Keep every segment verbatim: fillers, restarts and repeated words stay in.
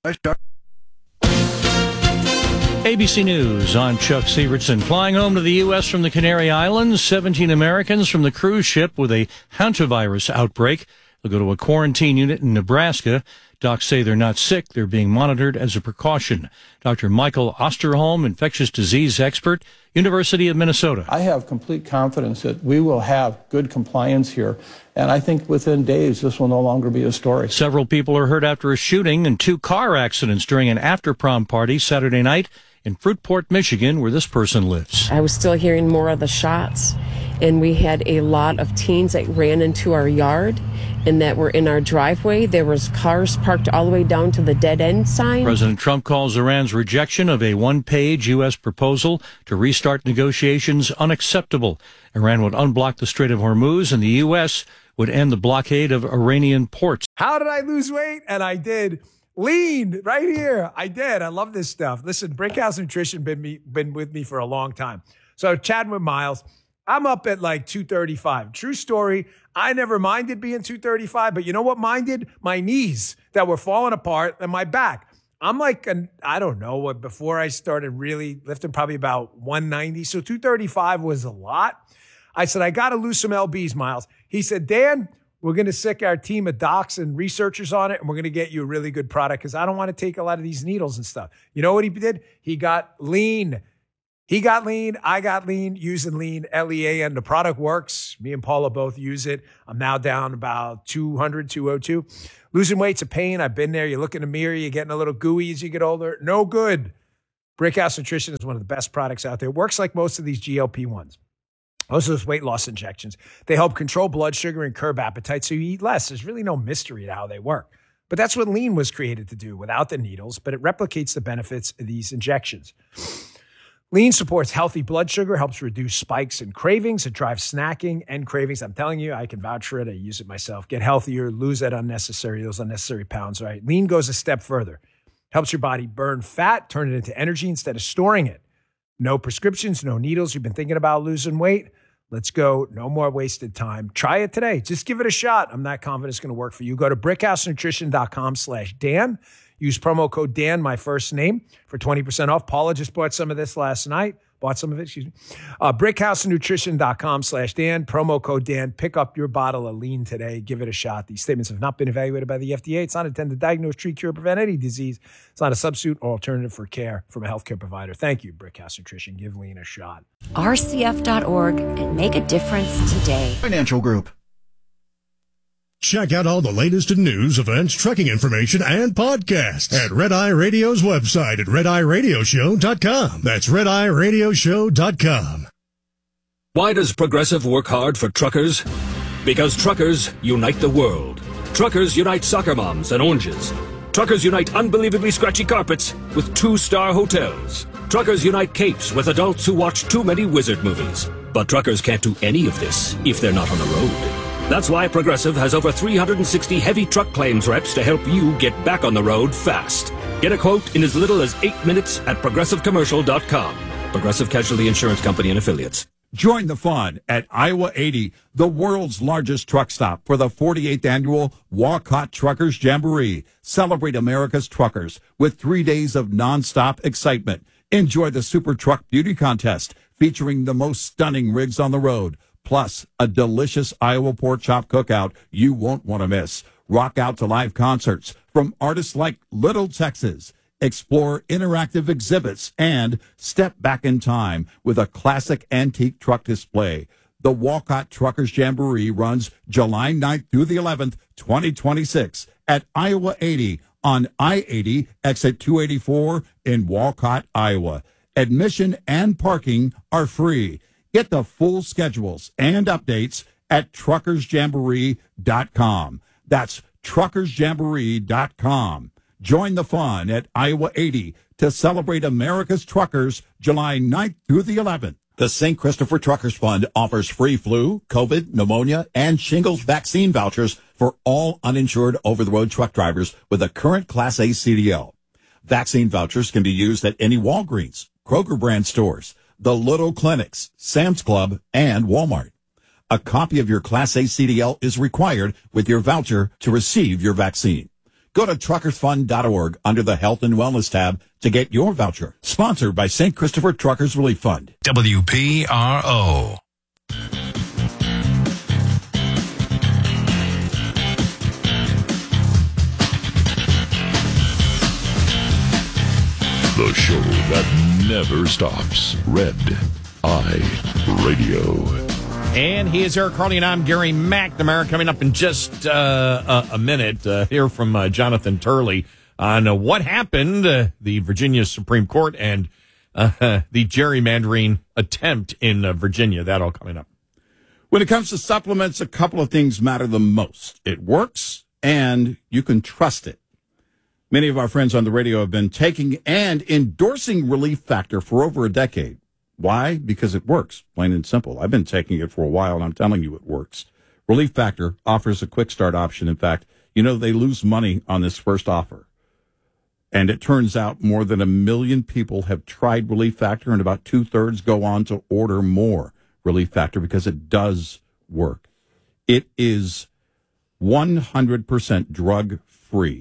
A B C News, I'm Chuck Sievertson. Flying home to the U S from the Canary Islands, seventeen Americans from the cruise ship with a hantavirus outbreak. They'll go to a quarantine unit in Nebraska. Docs say they're not sick. They're being monitored as a precaution. Doctor Michael Osterholm, infectious disease expert, University of Minnesota. I have complete confidence that we will have good compliance here. And I think within days, this will no longer be a story. Several people are hurt after a shooting and two car accidents during an after-prom party Saturday night in Fruitport, Michigan, where this person lives. I was still hearing more of the shots, and we had a lot of teens that ran into our yard and that were in our driveway. There was cars parked all the way down to the dead end sign. President Trump calls Iran's rejection of a one-page U S proposal to restart negotiations unacceptable. Iran would unblock the Strait of Hormuz, and the U S would end the blockade of Iranian ports. How did I lose weight? And I did. Lean right here. I did. I love this stuff. Listen, Brickhouse Nutrition been me been with me for a long time. So chatting with Miles, I'm up at like two thirty-five. True story. I never minded being two thirty-five, but you know what minded? My knees that were falling apart and my back. I'm like, an, I don't know what, before I started really lifting, probably about one ninety. So two thirty-five was a lot. I said, I got to lose some L Bs, Miles. He said, Dan, we're going to sick our team of docs and researchers on it, and we're going to get you a really good product because I don't want to take a lot of these needles and stuff. You know what he did? He got lean. He got lean. I got lean using lean, L E A N. The product works. Me and Paula both use it. I'm now down about two hundred, two oh two. Losing weight's a pain. I've been there. You look in the mirror. You're getting a little gooey as you get older. No good. Brickhouse Nutrition is one of the best products out there. It works like most of these G L P ones. Most of those weight loss injections. They help control blood sugar and curb appetite so you eat less. There's really no mystery to how they work. But that's what lean was created to do without the needles, but it replicates the benefits of these injections. Lean supports healthy blood sugar, helps reduce spikes and cravings. It drives snacking and cravings. I'm telling you, I can vouch for it. I use it myself. Get healthier, lose that unnecessary, those unnecessary pounds, right? Lean goes a step further. Helps your body burn fat, turn it into energy instead of storing it. No prescriptions, no needles. You've been thinking about losing weight? Let's go. No more wasted time. Try it today. Just give it a shot. I'm not confident it's going to work for you. Go to brickhousenutrition.com slash Dan. Use promo code Dan, my first name, for twenty percent off. Paula just bought some of this last night. Bought some of it, excuse me. Uh, brickhousenutrition.com slash Dan. Promo code Dan. Pick up your bottle of lean today. Give it a shot. These statements have not been evaluated by the F D A. It's not intended to diagnose, treat, cure, prevent any disease. It's not a substitute or alternative for care from a healthcare provider. Thank you, Brickhouse Nutrition. Give lean a shot. R C F dot org and make a difference today. Financial Group. Check out all the latest in news, events, trucking information, and podcasts at Red Eye Radio's website at red eye radio show dot com. That's red eye radio show dot com. Why does Progressive work hard for truckers? Because truckers unite the world. Truckers unite soccer moms and oranges. Truckers unite unbelievably scratchy carpets with two-star hotels. Truckers unite capes with adults who watch too many wizard movies. But truckers can't do any of this if they're not on the road. That's why Progressive has over three hundred sixty heavy truck claims reps to help you get back on the road fast. Get a quote in as little as eight minutes at progressive commercial dot com. Progressive Casualty Insurance Company and Affiliates. Join the fun at Iowa eighty, the world's largest truck stop, for the forty-eighth annual Walcott Truckers Jamboree. Celebrate America's truckers with three days of nonstop excitement. Enjoy the Super Truck Beauty Contest featuring the most stunning rigs on the road. Plus, a delicious Iowa pork chop cookout you won't want to miss. Rock out to live concerts from artists like Little Texas. Explore interactive exhibits and step back in time with a classic antique truck display. The Walcott Truckers Jamboree runs July ninth through the eleventh, twenty twenty-six at Iowa eighty on I eighty, exit two eighty-four in Walcott, Iowa. Admission and parking are free. Get the full schedules and updates at truckers jamboree dot com. That's truckers jamboree dot com. Join the fun at Iowa eighty to celebrate America's truckers July ninth through the eleventh. The Saint Christopher Truckers Fund offers free flu, COVID, pneumonia, and shingles vaccine vouchers for all uninsured over-the-road truck drivers with a current Class A C D L. Vaccine vouchers can be used at any Walgreens, Kroger brand stores, the Little Clinics, Sam's Club, and Walmart. A copy of your Class A C D L is required with your voucher to receive your vaccine. Go to truckers fund dot org under the Health and Wellness tab to get your voucher. Sponsored by Saint Christopher Truckers Relief Fund. W P R O. The show that never stops. Red Eye Radio. And he is Eric Harley, and I'm Gary McNamara. Coming up in just uh, a, a minute, uh, hear from uh, Jonathan Turley on uh, what happened, uh, the Virginia Supreme Court, and uh, the gerrymandering attempt in uh, Virginia. That all coming up. When it comes to supplements, a couple of things matter the most. It works, and you can trust it. Many of our friends on the radio have been taking and endorsing Relief Factor for over a decade. Why? Because it works, plain and simple. I've been taking it for a while, and I'm telling you it works. Relief Factor offers a quick start option. In fact, you know, they lose money on this first offer. And it turns out more than a million people have tried Relief Factor, and about two-thirds go on to order more Relief Factor because it does work. It is one hundred percent drug-free.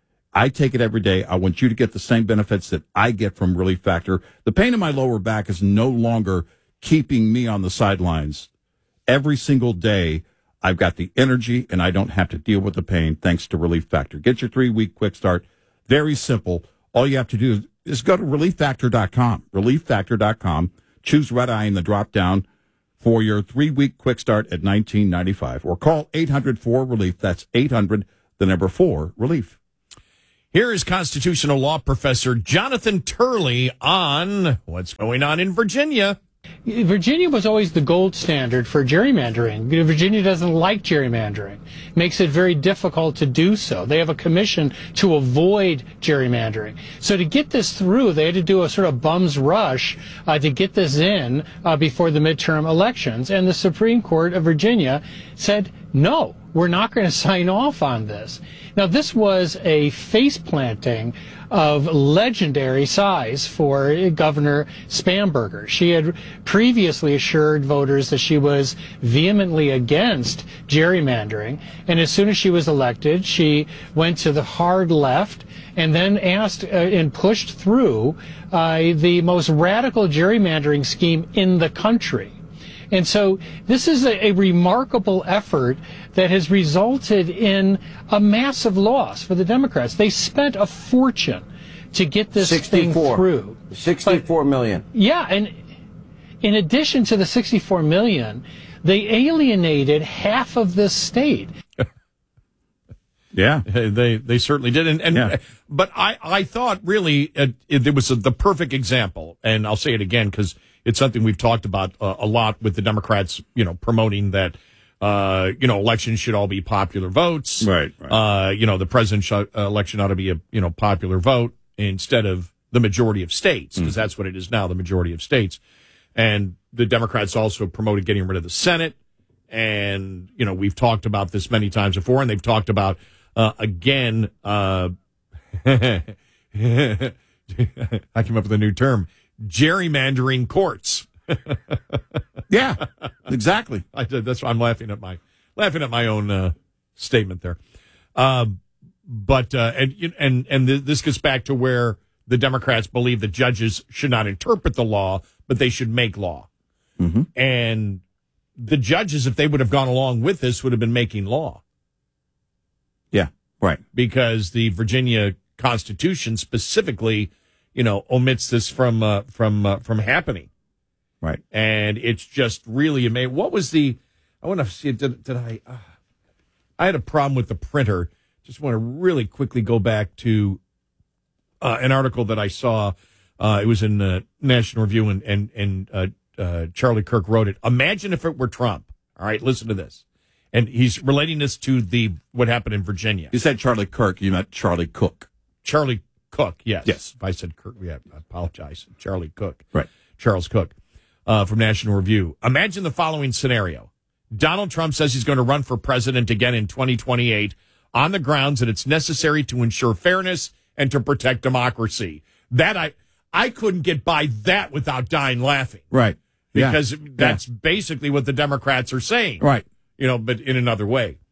I take it every day. I want you to get the same benefits that I get from Relief Factor. The pain in my lower back is no longer keeping me on the sidelines. Every single day, I've got the energy, and I don't have to deal with the pain thanks to Relief Factor. Get your three-week quick start. Very simple. All you have to do is go to relief factor dot com. relief factor dot com. Choose Red Eye in the drop-down for your three-week quick start at nineteen ninety-five. Or call eight hundred four relief. That's eight hundred, the number four, relief. Here is constitutional law professor Jonathan Turley on what's going on in Virginia. Virginia was always the gold standard for gerrymandering. Virginia doesn't like gerrymandering. Makes it very difficult to do so. They have a commission to avoid gerrymandering. So to get this through, they had to do a sort of bum's rush uh, to get this in uh, before the midterm elections. And the Supreme Court of Virginia said, no, we're not going to sign off on this. Now, this was a face planting of legendary size for Governor Spanberger. She had previously assured voters that she was vehemently against gerrymandering, and as soon as she was elected, she went to the hard left and then asked uh, and pushed through uh, the most radical gerrymandering scheme in the country. And so this is a, a remarkable effort that has resulted in a massive loss for the Democrats. They spent a fortune to get this thing through. sixty-four million. Yeah, and in addition to the sixty-four million, they alienated half of this state. Yeah, they they certainly did, and, and yeah. But I I thought really it, it was a, the perfect example, and I'll say it again because it's something we've talked about uh, a lot with the Democrats, you know, promoting that uh, you know elections should all be popular votes, right? right. Uh, you know, the presidential uh, election ought to be a you know popular vote instead of the majority of states, because mm. that's what it is now, the majority of states. And the Democrats also promoted getting rid of the Senate, and you know we've talked about this many times before, and they've talked about. Uh, again, uh, I came up with a new term, gerrymandering courts. Yeah, exactly. I did. That's why I'm laughing at my laughing at my own uh, statement there. Uh, but uh, and and and th- this gets back to where the Democrats believe that judges should not interpret the law, but they should make law. Mm-hmm. And the judges, if they would have gone along with this, would have been making law. Yeah, right. Because the Virginia Constitution specifically, you know, omits this from uh, from uh, from happening. Right. And it's just really amazing. What was the? I want to see. Did, did I? Uh, I had a problem with the printer. Just want to really quickly go back to uh, an article that I saw. Uh, it was in the National Review, and and and uh, uh, Charlie Kirk wrote it. Imagine if it were Trump. All right, listen to this. And he's relating this to the what happened in Virginia. You said Charlie Kirk. You meant Charlie Cook. Charlie Cook, yes. Yes. If I said Kirk, yeah, I apologize. Charlie Cook. Right. Charles Cook uh, from National Review. Imagine the following scenario. Donald Trump says he's going to run for president again in twenty twenty-eight on the grounds that it's necessary to ensure fairness and to protect democracy. That I I couldn't get by that without dying laughing. Right. Because yeah. that's yeah. basically what the Democrats are saying. Right. You know, but in another way.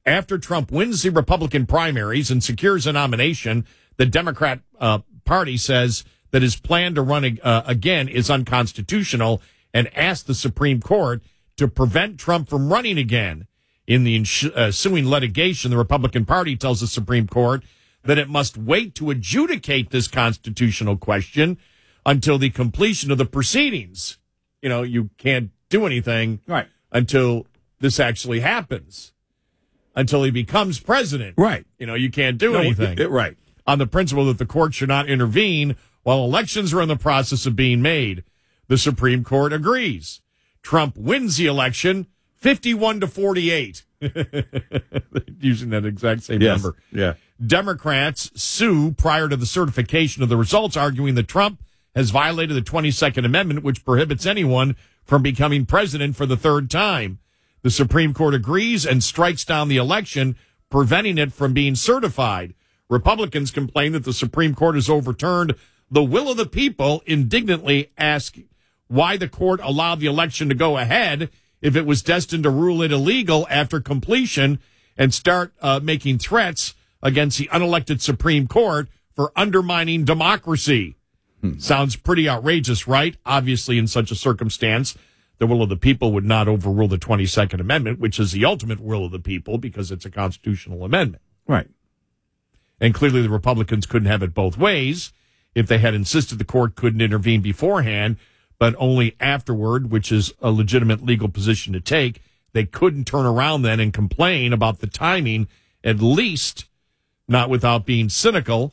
After Trump wins the Republican primaries and secures a nomination, the Democrat uh, Party says that his plan to run uh, again is unconstitutional and asked the Supreme Court to prevent Trump from running again. In the ensuing litigation, the Republican Party tells the Supreme Court that it must wait to adjudicate this constitutional question until the completion of the proceedings. You know, you can't do anything right until this actually happens, until he becomes president. Right. You know, you can't do No, anything. it- right. On the principle that the court should not intervene while elections are in the process of being made. The Supreme Court agrees. Trump wins the election fifty-one to forty-eight. Using that exact same Yes. number. Yeah. Democrats sue prior to the certification of the results, arguing that Trump has violated the twenty-second Amendment, which prohibits anyone from becoming president for the third time. The Supreme Court agrees and strikes down the election, preventing it from being certified. Republicans complain that the Supreme Court has overturned the will of the people, indignantly ask why the court allowed the election to go ahead if it was destined to rule it illegal after completion, and start uh, making threats against the unelected Supreme Court for undermining democracy. Hmm. Sounds pretty outrageous, right? Obviously, in such a circumstance, the will of the people would not overrule the twenty-second Amendment, which is the ultimate will of the people because it's a constitutional amendment. Right. And clearly the Republicans couldn't have it both ways if they had insisted the court couldn't intervene beforehand, but only afterward, which is a legitimate legal position to take. They couldn't turn around then and complain about the timing, at least not without being cynical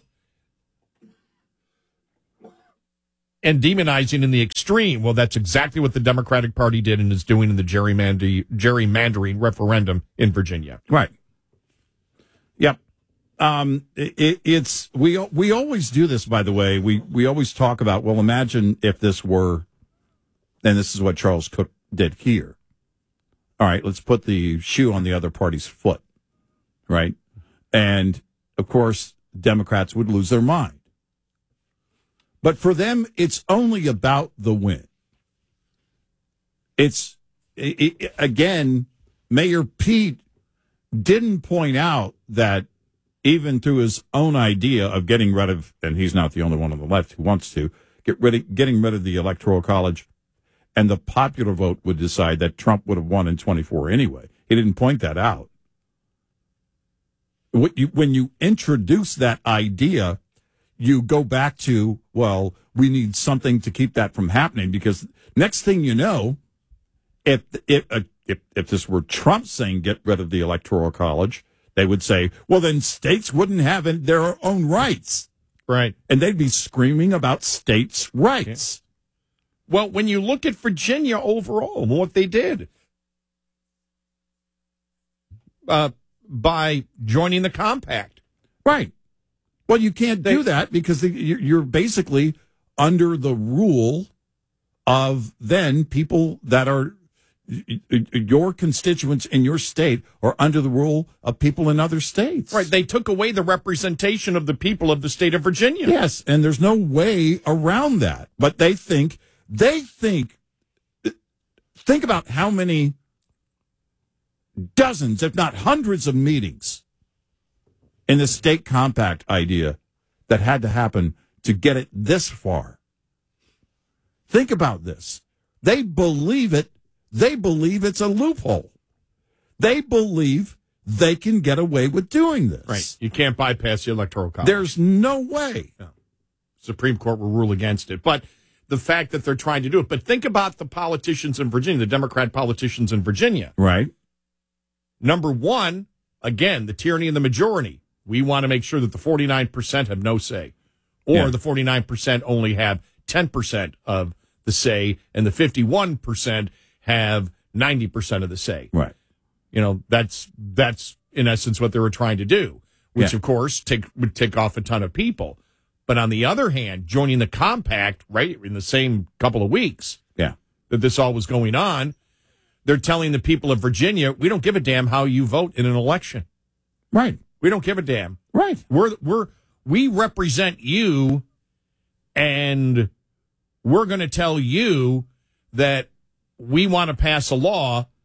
and demonizing in the extreme. Well, that's exactly what the Democratic Party did and is doing in the gerrymander- gerrymandering referendum in Virginia. Right. Yep. Um, it, it's we we always do this. By the way, we we always talk about. Well, imagine if this were, and this is what Charles Cook did here. All right, let's put the shoe on the other party's foot, right? And of course, Democrats would lose their mind. But for them, it's only about the win. It's it, it, again, Mayor Pete didn't point out that even through his own idea of getting rid of, and he's not the only one on the left who wants to, get rid of, getting rid of the Electoral College, and the popular vote would decide that Trump would have won in twenty-four anyway. He didn't point that out. What you, when you introduce that idea, you go back to, well, we need something to keep that from happening, because next thing you know, if if if, if this were Trump saying get rid of the Electoral College, they would say, well, then states wouldn't have their own rights. Right. And they'd be screaming about states' rights. Yeah. Well, when you look at Virginia overall, what they did uh, by joining the compact. Right. Well, you can't They- do that because the, you're you're basically under the rule of then people that are your constituents in your state are under the rule of people in other states. Right. They took away the representation of the people of the state of Virginia. Yes, and there's no way around that. But they think, they think, think about how many dozens, if not hundreds of meetings in the state compact idea that had to happen to get it this far. Think about this. They believe it. They believe it's a loophole. They believe they can get away with doing this. Right. You can't bypass the Electoral College. There's no way. No. Supreme Court will rule against it. But the fact that they're trying to do it. But think about the politicians in Virginia, the Democrat politicians in Virginia. Right. Number one, again, the tyranny of the majority. We want to make sure that the forty-nine percent have no say. Or Yeah. the forty-nine percent only have ten percent of the say, and the fifty-one percent have ninety percent of the say. Right. You know, that's that's in essence what they were trying to do, which Yeah. of course take, would take off a ton of people. But on the other hand, joining the compact, right, in the same couple of weeks Yeah. that this all was going on, they're telling the people of Virginia, we don't give a damn how you vote in an election. Right. We don't give a damn. Right. We're we're we represent you, and we're going to tell you that we want to pass a law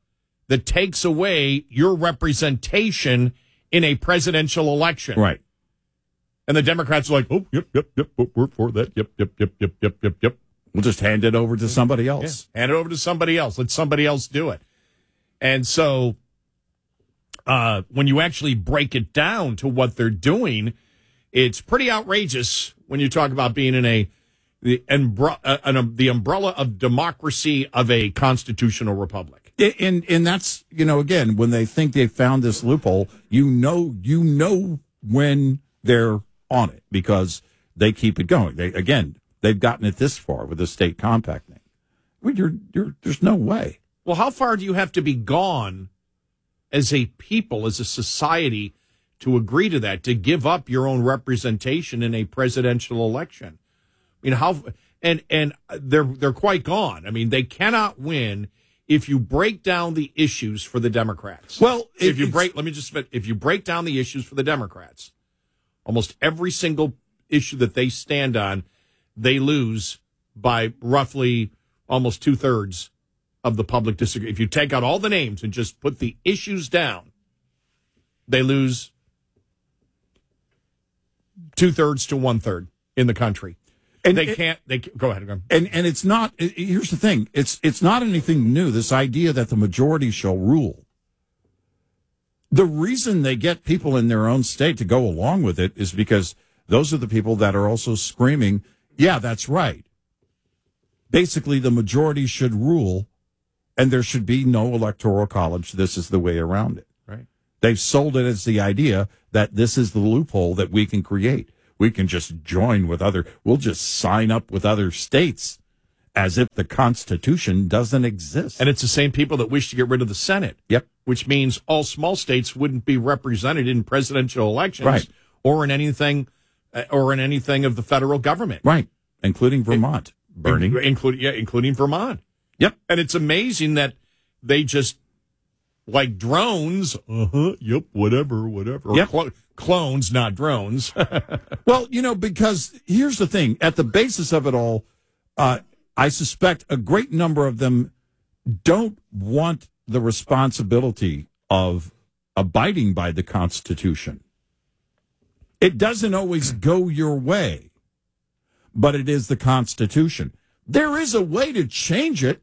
that takes away your representation in a presidential election. Right. And the Democrats are like, oh, yep, yep, yep, we're for that. Yep, yep, yep, yep, yep, yep, yep. We'll just hand it over to somebody else. Yeah, hand it over to somebody else. Let somebody else do it. And so uh, when you actually break it down to what they're doing, it's pretty outrageous when you talk about being in a the, umbre- uh, an, the umbrella of democracy of a constitutional republic. And and that's, you know, again, when they think they found this loophole, you know, you know when they're on it because they keep it going. They again, they've gotten it this far with the state compact thing. I mean, you're, you're, there's no way. Well, how far do you have to be gone as a people, as a society, to agree to that, to give up your own representation in a presidential election? I mean, how and and they're they're quite gone. I mean, they cannot win if you break down the issues for the Democrats. Well, it, if you break, let me just if you break down the issues for the Democrats, almost every single issue that they stand on, they lose by roughly almost two thirds of the public disagree. If you take out all the names and just put the issues down, they lose two thirds to one third in the country. And they it, can't, they go ahead. Go. And, and it's not, it, here's the thing. It's, it's not anything new. This idea that the majority shall rule. The reason they get people in their own state to go along with it is because those are the people that are also screaming, yeah, that's right. Basically, the majority should rule, and there should be no electoral college. This is the way around it. Right. They've sold it as the idea that this is the loophole that we can create. We can just join with other, we'll just sign up with other states as if the Constitution doesn't exist. And it's the same people that wish to get rid of the Senate. Yep. Which means all small states wouldn't be represented in presidential elections right. or in anything or in anything of the federal government. Right. Including Vermont. It, Bernie. Including, yeah, including Vermont. Yep. And it's amazing that they just, like drones, uh-huh, yep, whatever, whatever. Yep. Cl- clones, not drones. Well, you know, because here's the thing. At the basis of it all, uh, I suspect a great number of them don't want the responsibility of abiding by the Constitution. It doesn't always go your way, but it is the Constitution. There is a way to change it.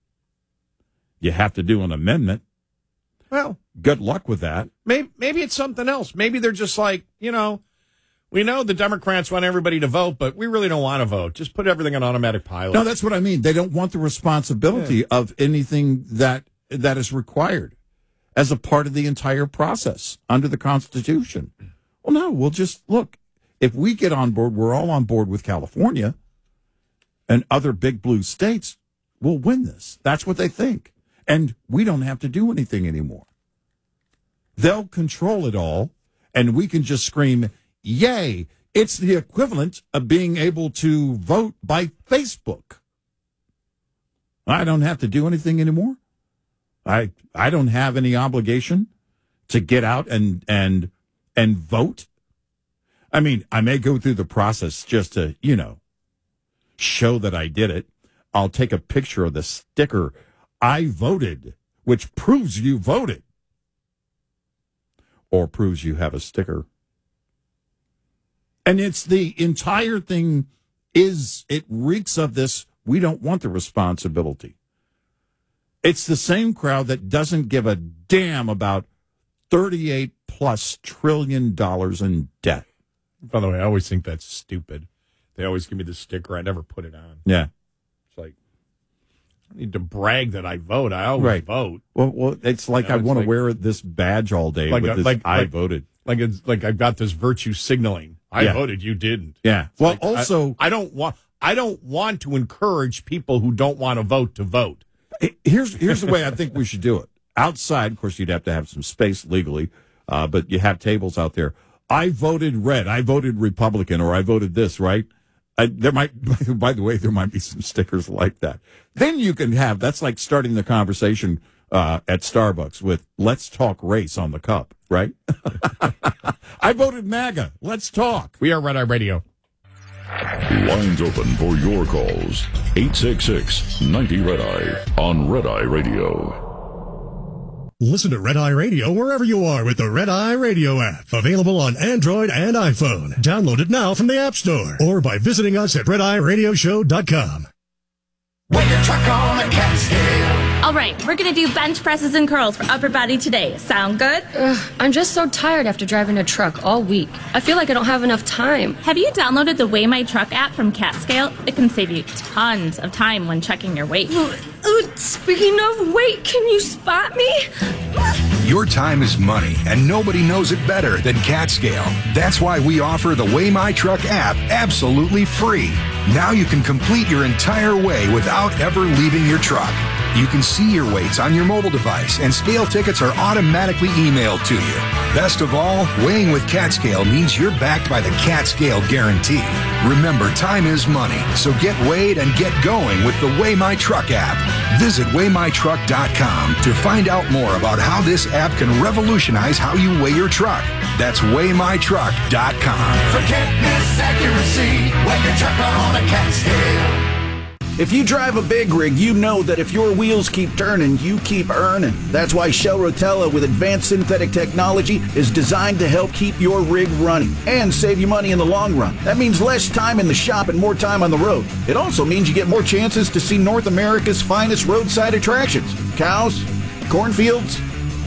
You have to do an amendment. Well, good luck with that. Maybe, maybe it's something else. Maybe they're just like, you know, we know the Democrats want everybody to vote, but we really don't want to vote. Just put everything on automatic pilot. No, that's what I mean. They don't want the responsibility yeah. of anything that that is required as a part of the entire process under the Constitution. Well, no, we'll just look. If we get on board, we're all on board with California and other big blue states, we'll win this. That's what they think. And we don't have to do anything anymore. They'll control it all, and we can just scream, yay. It's the equivalent of being able to vote by Facebook. I don't have to do anything anymore. I I don't have any obligation to get out and and and vote. I mean, I may go through the process just to, you know, show that I did it. I'll take a picture of the sticker, I voted, which proves you voted. Or proves you have a sticker. And it's the entire thing is, it reeks of this, we don't want the responsibility. It's the same crowd that doesn't give a damn about thirty-eight plus trillion dollars in debt. By the way, I always think that's stupid. They always give me the sticker. I never put it on. Yeah. It's like, I need to brag that I vote. I always right. vote. Well, well, it's like you know, I want like, to wear this badge all day like, with this like, I like, voted. Like it's like I've got this virtue signaling. I yeah. voted, you didn't. Yeah. It's well, like, also, I, I don't want. I don't want to encourage people who don't want to vote to vote. Here's here's the way I think we should do it. Outside, of course, you'd have to have some space legally, uh, but you have tables out there. I voted red. I voted Republican, or I voted this, right? I, there might, by the way, there might be some stickers like that. Then you can have, that's like starting the conversation uh, at Starbucks with let's talk race on the cup, right? I voted MAGA. Let's talk. We are Red Eye Radio. Lines open for your calls. eight six six, ninety, Red Eye on Red Eye Radio. Listen to Red Eye Radio wherever you are with the Red Eye Radio app. Available on Android and iPhone. Download it now from the App Store or by visiting us at red eye radio show dot com. When your truck on a cat scale. All right, we're going to do bench presses and curls for upper body today. Sound good? Ugh, I'm just so tired after driving a truck all week. I feel like I don't have enough time. Have you downloaded the Weigh My Truck app from CatScale? It can save you tons of time when checking your weight. Uh, uh, speaking of weight, can you spot me? Your time is money, and nobody knows it better than CatScale. That's why we offer the Weigh My Truck app absolutely free. Now you can complete your entire weigh without ever leaving your truck. You can see your weights on your mobile device, and scale tickets are automatically emailed to you. Best of all, weighing with CatScale means you're backed by the CatScale Guarantee. Remember, time is money, so get weighed and get going with the Weigh My Truck app. Visit weigh my truck dot com to find out more about how this app can revolutionize how you weigh your truck. That's weigh my truck dot com. Forget miss accuracy when your truck on a cat scale. If you drive a big rig, you know that if your wheels keep turning, you keep earning. That's why Shell Rotella with advanced synthetic technology is designed to help keep your rig running and save you money in the long run. That means less time in the shop and more time on the road. It also means you get more chances to see North America's finest roadside attractions. Cows, cornfields,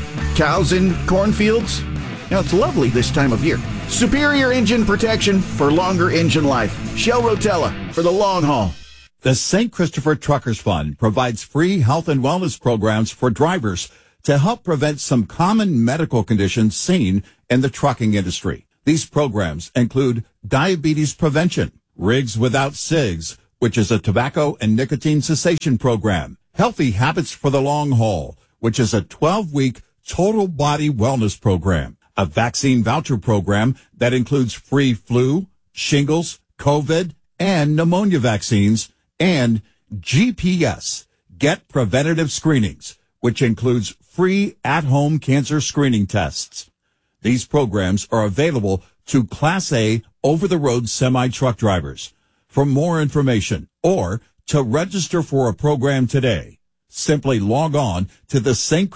cows in cornfields. Now, it's lovely this time of year. Superior engine protection for longer engine life. Shell Rotella for the long haul. The Saint Christopher Truckers Fund provides free health and wellness programs for drivers to help prevent some common medical conditions seen in the trucking industry. These programs include diabetes prevention, Rigs Without Cigs, which is a tobacco and nicotine cessation program, Healthy Habits for the Long Haul, which is a twelve-week total body wellness program, a vaccine voucher program that includes free flu, shingles, COVID, and pneumonia vaccines, and G P S, Get Preventative Screenings, which includes free at-home cancer screening tests. These programs are available to Class A over-the-road semi-truck drivers. For more information or to register for a program today, simply log on to the Saint